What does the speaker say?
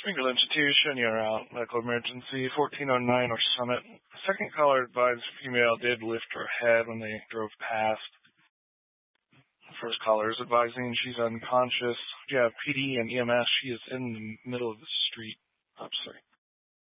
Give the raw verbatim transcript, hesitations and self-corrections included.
Springfield Institution, you're out. Medical emergency, fourteen oh nine or Summit. Second caller advised female did lift her head when they drove past. First caller is advising she's unconscious. You have P D and E M S. She is in the middle of the street. I'm sorry.